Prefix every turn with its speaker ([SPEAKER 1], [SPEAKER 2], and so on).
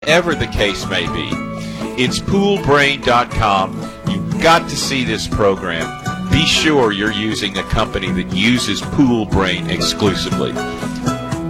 [SPEAKER 1] whatever the case may be. It's poolbrain.com. You've got to see this program. Be sure you're using a company that uses Pool Brain exclusively.